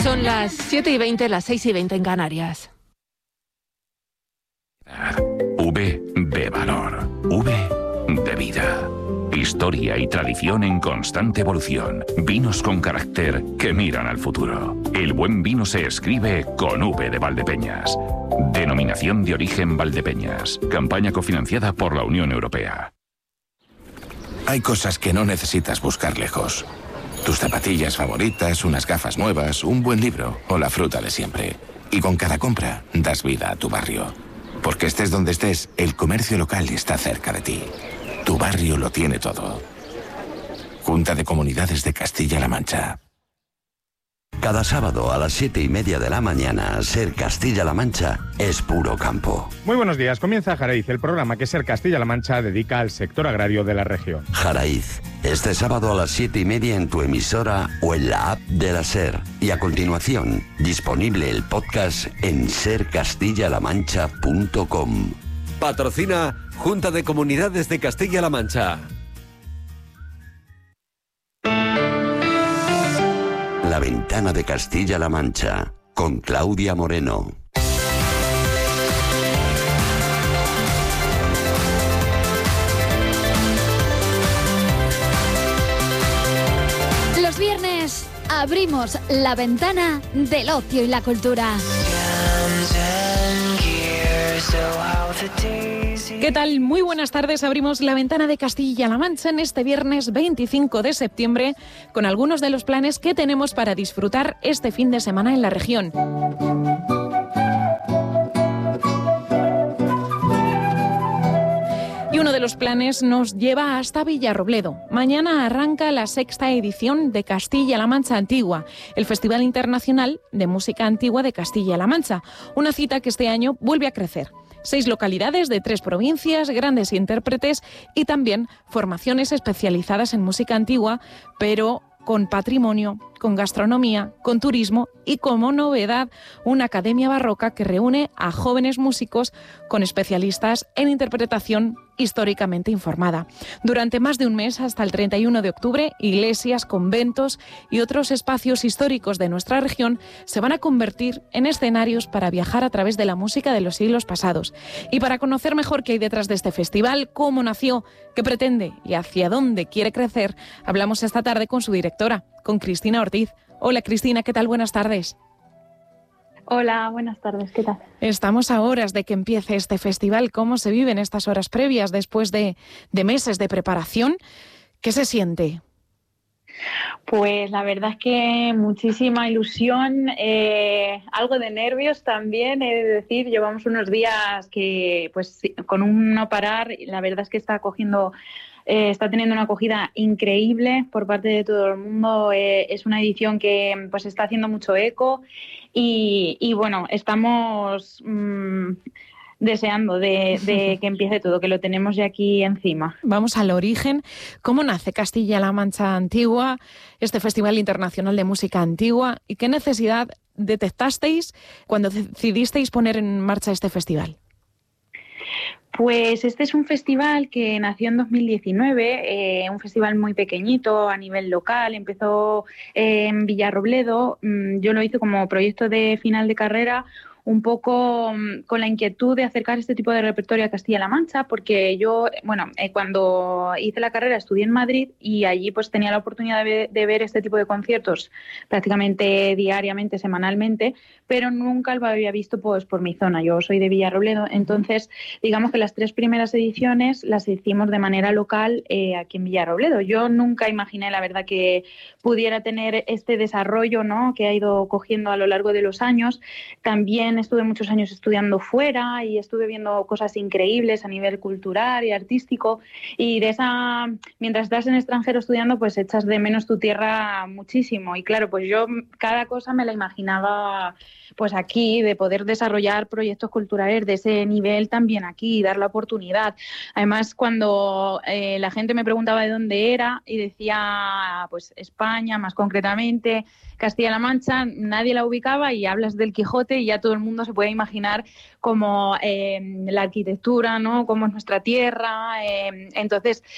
Son las 7:20, las 6:20 en Canarias. V de valor. V de vida. Historia y tradición en constante evolución. Vinos con carácter que miran al futuro. El buen vino se escribe con V de Valdepeñas. Denominación de origen Valdepeñas. Campaña cofinanciada por la Unión Europea. Hay cosas que no necesitas buscar lejos. Tus zapatillas favoritas, unas gafas nuevas, un buen libro o la fruta de siempre. Y con cada compra das vida a tu barrio. Porque estés donde estés, el comercio local está cerca de ti. Tu barrio lo tiene todo. Junta de Comunidades de Castilla-La Mancha. Cada sábado a las 7:30 de la mañana, Ser Castilla-La Mancha es puro campo. Muy buenos días, comienza Jaraiz, el programa que Ser Castilla-La Mancha dedica al sector agrario de la región. Jaraiz, este sábado a las 7:30 en tu emisora o en la app de la Ser. Y a continuación, disponible el podcast en sercastillalamancha.com. Patrocina Junta de Comunidades de Castilla-La Mancha. La Ventana de Castilla-La Mancha, con Claudia Moreno. Los viernes abrimos la ventana del ocio y la cultura. ¿Qué tal? Muy buenas tardes. Abrimos la ventana de Castilla-La Mancha en este viernes 25 de septiembre con algunos de los planes que tenemos para disfrutar este fin de semana en la región. Y uno de los planes nos lleva hasta Villarrobledo. Mañana arranca la 6ª edición de Castilla-La Mancha Antigua, el Festival Internacional de Música Antigua de Castilla-La Mancha, una cita que este año vuelve a crecer. 6 localidades de 3 provincias, grandes intérpretes y también formaciones especializadas en música antigua, pero con patrimonio, con gastronomía, con turismo y como novedad una academia barroca que reúne a jóvenes músicos con especialistas en interpretación históricamente informada. Durante más de un mes, hasta el 31 de octubre, iglesias, conventos y otros espacios históricos de nuestra región se van a convertir en escenarios para viajar a través de la música de los siglos pasados. Y para conocer mejor qué hay detrás de este festival, cómo nació, qué pretende y hacia dónde quiere crecer, hablamos esta tarde con su directora, con Cristina Ortiz. Hola Cristina, ¿qué tal? Buenas tardes. Hola, buenas tardes, ¿qué tal? Estamos a horas de que empiece este festival. ¿Cómo se viven estas horas previas después de meses de preparación? ¿Qué se siente? Pues la verdad es que muchísima ilusión, algo de nervios también, he de decir. Llevamos unos días que, pues, con un no parar, la verdad es que está teniendo una acogida increíble por parte de todo el mundo. Es una edición que pues está haciendo mucho eco y bueno, estamos deseando de que empiece todo, que lo tenemos ya aquí encima. Vamos al origen. ¿Cómo nace Castilla-La Mancha Antigua, este Festival Internacional de Música Antigua? ¿Y qué necesidad detectasteis cuando decidisteis poner en marcha este festival? Pues este es un festival que nació en 2019, un festival muy pequeñito a nivel local. Empezó en Villarrobledo. Yo lo hice como proyecto de final de carrera, un poco con la inquietud de acercar este tipo de repertorio a Castilla-La Mancha, porque yo, cuando hice la carrera estudié en Madrid y allí pues tenía la oportunidad de ver este tipo de conciertos prácticamente diariamente, semanalmente, pero nunca lo había visto pues por mi zona. Yo soy de Villarrobledo, entonces digamos que las 3 primeras ediciones las hicimos de manera local aquí en Villarrobledo. Yo nunca imaginé, la verdad, que pudiera tener este desarrollo, ¿no?, que ha ido cogiendo a lo largo de los años. También estuve muchos años estudiando fuera y estuve viendo cosas increíbles a nivel cultural y artístico, y mientras estás en extranjero estudiando, pues echas de menos tu tierra muchísimo. Y claro, pues yo cada cosa me la imaginaba pues aquí, de poder desarrollar proyectos culturales de ese nivel también aquí, y dar la oportunidad. Además, cuando la gente me preguntaba de dónde era y decía pues España, más concretamente Castilla-La Mancha, nadie la ubicaba, y hablas del Quijote y ya todo el mundo se puede imaginar como la arquitectura, ¿no?, cómo es nuestra tierra. Entonces,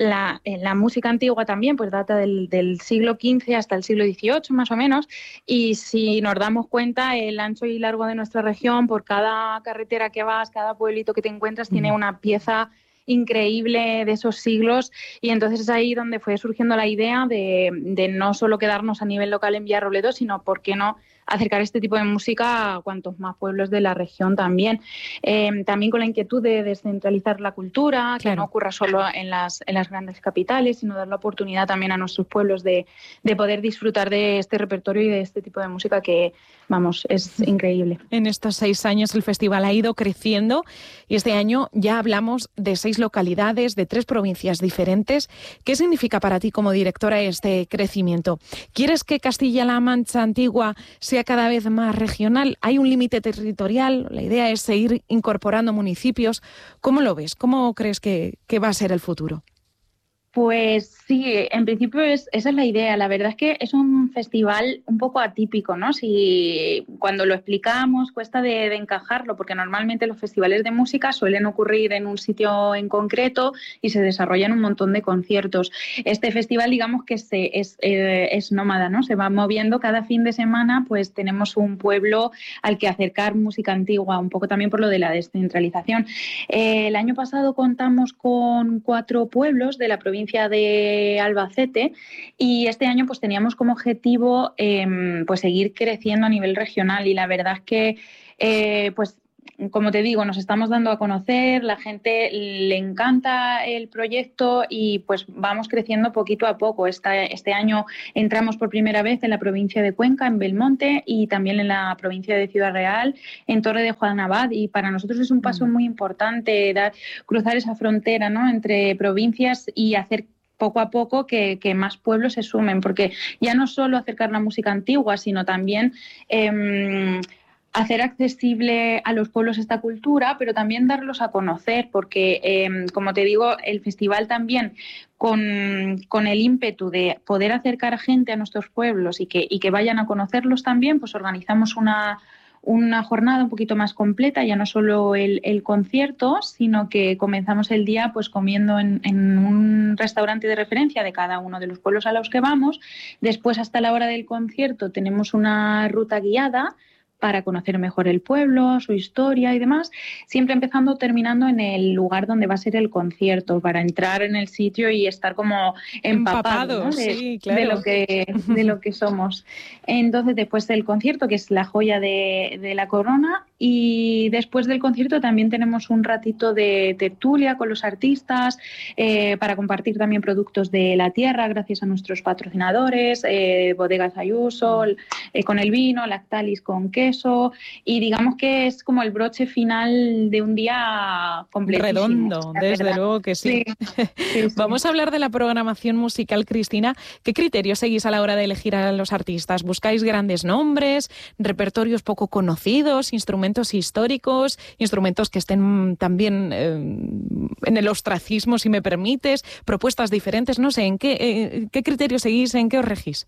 la música antigua también pues data del siglo XV hasta el siglo XVIII más o menos, y si nos damos cuenta, el ancho y largo de nuestra región, por cada carretera que vas, cada pueblito que te encuentras, tiene una pieza increíble de esos siglos, y entonces es ahí donde fue surgiendo la idea de no solo quedarnos a nivel local en Villarrobledo, sino, ¿por qué no?, acercar este tipo de música a cuantos más pueblos de la región también. También con la inquietud de descentralizar la cultura, que no ocurra solo en las grandes capitales, sino dar la oportunidad también a nuestros pueblos de poder disfrutar de este repertorio y de este tipo de música que, vamos, es increíble. En estos 6 años el festival ha ido creciendo y este año ya hablamos de 6 localidades, de 3 provincias diferentes. ¿Qué significa para ti como directora este crecimiento? ¿Quieres que Castilla-La Mancha Antigua sea cada vez más regional? ¿Hay un límite territorial? La idea es seguir incorporando municipios. ¿Cómo lo ves? ¿Cómo crees que va a ser el futuro? Pues sí, en principio esa es la idea. La verdad es que es un festival un poco atípico, ¿no? Si cuando lo explicamos cuesta de encajarlo, porque normalmente los festivales de música suelen ocurrir en un sitio en concreto y se desarrollan un montón de conciertos. Este festival, digamos que es nómada, ¿no? Se va moviendo cada fin de semana, pues tenemos un pueblo al que acercar música antigua, un poco también por lo de la descentralización. El año pasado contamos con 4 pueblos de la provincia de Albacete, y este año pues teníamos como objetivo pues seguir creciendo a nivel regional, y la verdad es que pues como te digo, nos estamos dando a conocer, la gente le encanta el proyecto y pues vamos creciendo poquito a poco. Este año entramos por primera vez en la provincia de Cuenca, en Belmonte, y también en la provincia de Ciudad Real, en Torre de Juan Abad, y para nosotros es un paso muy importante cruzar esa frontera, ¿no?, entre provincias y hacer poco a poco que más pueblos se sumen, porque ya no solo acercar la música antigua, sino también hacer accesible a los pueblos esta cultura, pero también darlos a conocer, porque, como te digo, el festival también, con el ímpetu de poder acercar a gente a nuestros pueblos y que vayan a conocerlos también, pues organizamos una jornada un poquito más completa, ya no solo el concierto, sino que comenzamos el día pues comiendo en un restaurante de referencia de cada uno de los pueblos a los que vamos. Después, hasta la hora del concierto, tenemos una ruta guiada para conocer mejor el pueblo, su historia y demás, siempre empezando o terminando en el lugar donde va a ser el concierto, para entrar en el sitio y estar como empapados, ¿no?, sí, claro, de lo que somos. Entonces, después del concierto, que es la joya de la corona, y después del concierto también tenemos un ratito de tertulia con los artistas, para compartir también productos de la tierra, gracias a nuestros patrocinadores, Bodegas Ayuso, con el vino, Lactalis con queso, y digamos que es como el broche final de un día completísimo. Redondo, desde luego que sí. Sí. Vamos a hablar de la programación musical, Cristina. ¿Qué criterios seguís a la hora de elegir a los artistas? ¿Buscáis grandes nombres, repertorios poco conocidos, instrumentos históricos, instrumentos que estén también en el ostracismo, si me permites, propuestas diferentes? No sé, ¿en qué criterios seguís, en qué os regís?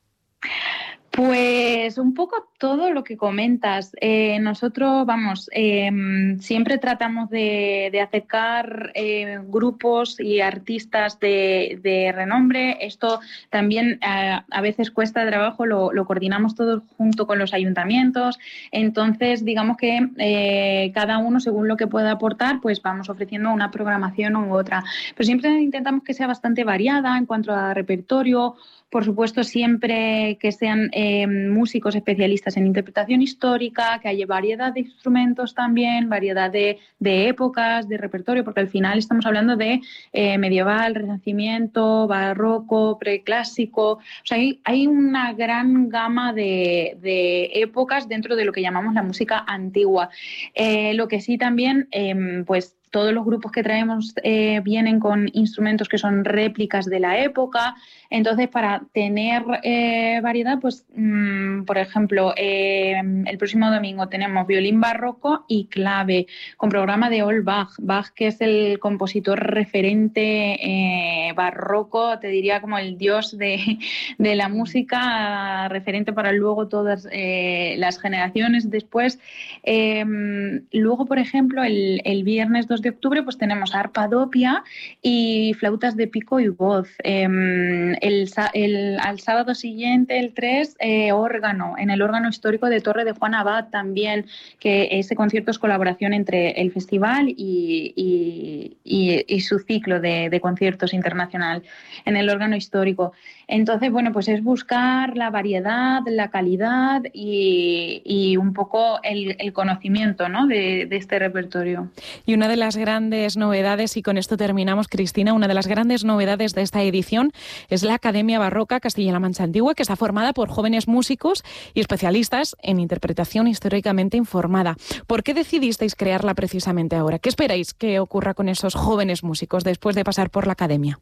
Pues un poco todo lo que comentas. Nosotros, siempre tratamos de acercar grupos y artistas de renombre. Esto también a veces cuesta trabajo, lo coordinamos todos junto con los ayuntamientos. Entonces, digamos que cada uno, según lo que pueda aportar, pues vamos ofreciendo una programación u otra. Pero siempre intentamos que sea bastante variada en cuanto a repertorio. Por supuesto, siempre que sean músicos especialistas en interpretación histórica, que haya variedad de instrumentos también, variedad de épocas, de repertorio, porque al final estamos hablando de medieval, renacimiento, barroco, preclásico. O sea, hay una gran gama de épocas dentro de lo que llamamos la música antigua. Lo que sí también, pues todos los grupos que traemos vienen con instrumentos que son réplicas de la época. Entonces, para tener variedad, pues, por ejemplo, el próximo domingo tenemos violín barroco y clave, con programa de Old Bach. Bach, que es el compositor referente barroco, te diría como el dios de la música, referente para luego todas las generaciones después. Luego, por ejemplo, el viernes 2 2 de octubre pues tenemos arpa doppia y flautas de pico y voz. Al sábado siguiente, el 3, órgano, en el órgano histórico de Torre de Juan Abad también, que ese concierto es colaboración entre el festival y su ciclo de conciertos internacional en el órgano histórico. Entonces, bueno, pues es buscar la variedad, la calidad y un poco el conocimiento, ¿no?, de este repertorio. Y una de las grandes novedades, y con esto terminamos, Cristina, una de las grandes novedades de esta edición es la Academia Barroca Castilla-La Mancha Antigua, que está formada por jóvenes músicos y especialistas en interpretación históricamente informada. ¿Por qué decidisteis crearla precisamente ahora? ¿Qué esperáis que ocurra con esos jóvenes músicos después de pasar por la Academia?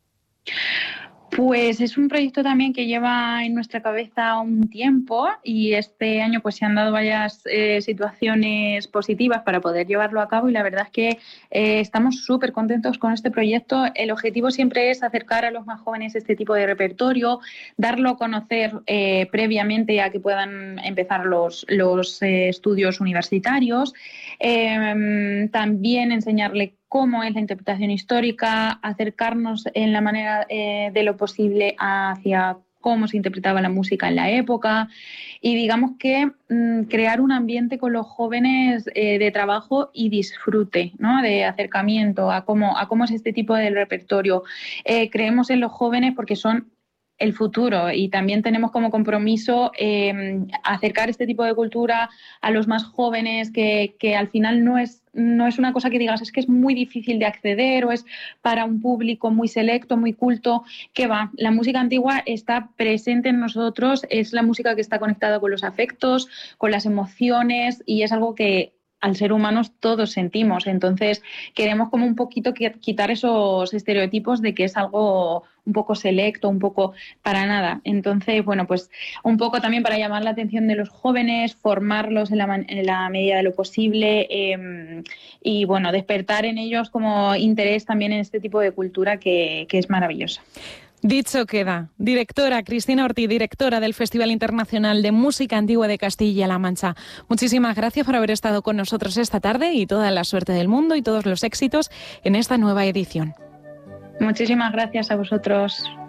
Pues es un proyecto también que lleva en nuestra cabeza un tiempo y este año pues se han dado varias situaciones positivas para poder llevarlo a cabo y la verdad es que estamos súper contentos con este proyecto. El objetivo siempre es acercar a los más jóvenes este tipo de repertorio, darlo a conocer previamente a que puedan empezar los estudios universitarios, también enseñarle cómo es la interpretación histórica, acercarnos en la manera de lo posible hacia cómo se interpretaba la música en la época y digamos que crear un ambiente con los jóvenes de trabajo y disfrute, ¿no?, de acercamiento a cómo es este tipo de repertorio. Creemos en los jóvenes porque son el futuro y también tenemos como compromiso acercar este tipo de cultura a los más jóvenes que al final no es una cosa que digas es que es muy difícil de acceder o es para un público muy selecto, muy culto, que va. La música antigua está presente en nosotros, es la música que está conectada con los afectos, con las emociones y es algo que al ser humanos todos sentimos. Entonces queremos como un poquito quitar esos estereotipos de que es algo un poco selecto, un poco para nada. Entonces, bueno, pues un poco también para llamar la atención de los jóvenes, formarlos en la medida de lo posible y, bueno, despertar en ellos como interés también en este tipo de cultura que es maravillosa. Dicho queda. Directora Cristina Ortiz, directora del Festival Internacional de Música Antigua de Castilla-La Mancha. Muchísimas gracias por haber estado con nosotros esta tarde y toda la suerte del mundo y todos los éxitos en esta nueva edición. Muchísimas gracias a vosotros.